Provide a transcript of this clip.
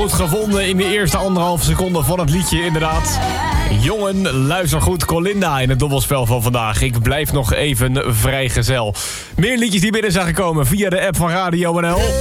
goed gevonden in de eerste 1,5 seconde van het liedje, inderdaad. Jongen, luister goed, Colinda in het dobbelspel van vandaag. Ik blijf nog even vrijgezel. Meer liedjes die binnen zijn gekomen via de app van Radio NL.